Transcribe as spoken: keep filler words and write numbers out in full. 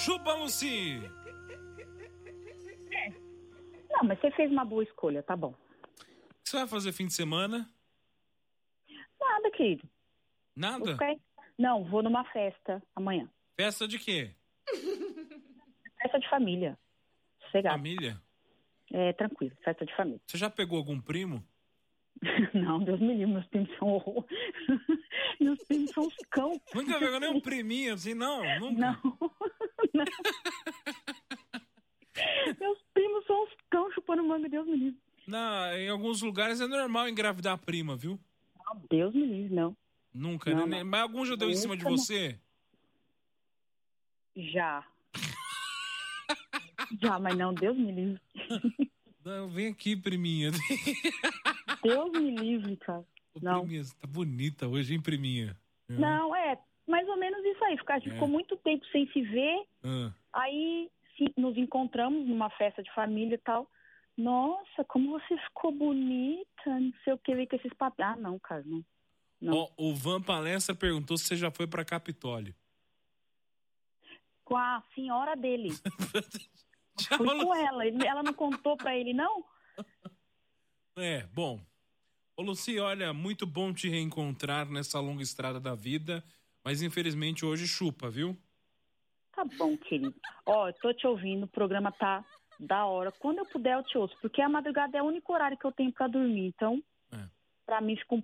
Chupa, Lucy! Não, mas você fez uma boa escolha, tá bom. O que você vai fazer fim de semana? Nada, querido. Nada? Vou ficar... Não, vou numa festa amanhã. Festa de quê? Festa de família. Sossegado. Família? É, tranquilo, festa de família. Você já pegou algum primo? Não, Deus me livre, meus primos são horror. Meus primos são os cão. Nunca pegou nem um priminho assim, não? Nunca? Não. Não. Meus primos são os cão chupando manga, Deus me livre. Não, em alguns lugares é normal engravidar a prima, viu? Não, Deus me livre, não. Nunca, Não, né? não. Mas algum já deu em cima de Nunca, você? Já. Já, mas não, Deus me livre. Não, vem aqui, priminha. Deus me livre, cara. Ô, Não. priminha, você tá bonita hoje, hein, priminha? É. Não, é mais ou menos isso aí. Ficar, a gente É. ficou muito tempo sem se ver. Ah. Aí se, nos encontramos numa festa de família e tal. Nossa, como você ficou bonita. Não sei o que, veio com esses papéis. Ah, não, cara, não. não. Ó, o Van Palestra perguntou se você já foi pra Capitólio. Com a senhora dele. Já Fui falou- com ela. Ele- Ela não contou pra ele, não? É, bom. Ô, Lucy, olha, muito bom te reencontrar nessa longa estrada da vida, mas infelizmente hoje chupa, viu? Tá bom, querido. Ó, eu tô te ouvindo, o programa tá da hora. Quando eu puder, eu te ouço, porque a madrugada é o único horário que eu tenho pra dormir. Então, É. pra mim fica um